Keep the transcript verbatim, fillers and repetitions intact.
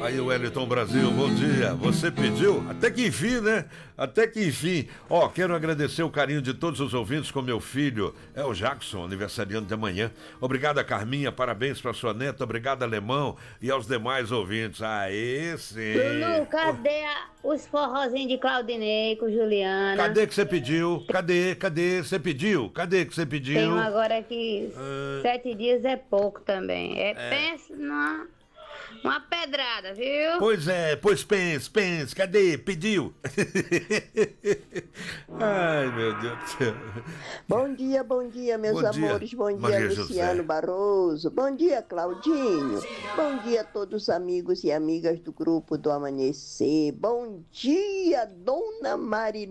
Aí o Wellington Brasil, bom dia. Você pediu? Até que enfim, né? Até que enfim. Ó, quero agradecer o carinho de todos os ouvintes com meu filho, é o Jackson, aniversariante de amanhã. Obrigado a Carminha, parabéns para sua neta. Obrigado, Alemão, e aos demais ouvintes. Aê, sim. Lulu, cadê a, os forrozinhos de Claudinei com Juliana? Cadê que você pediu? Cadê? Cadê? Você pediu? Cadê que você pediu? Tem um agora que Ah. sete dias é pouco também. É, É. pense numa uma pedrada, viu? Pois é, pois pense, pense, cadê? Pediu? Ai, meu Deus do céu. Bom dia, bom dia, meus Bom dia, amores. Bom dia, Maria Luciano José. Barroso. Bom dia, Claudinho. Bom dia a todos os amigos e amigas do grupo do Amanhecer. Bom dia, Dona Marilene.